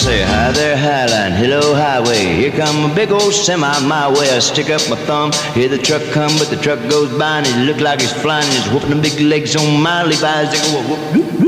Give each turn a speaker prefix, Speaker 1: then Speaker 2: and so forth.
Speaker 1: say, hi there, Highline, hello, highway. Here come a big old semi my way. I stick up my thumb, hear the truck come, but the truck goes by and it look like he's flying. And he's whooping the big legs on my Levi's. They go, whoop, whoop, whoop.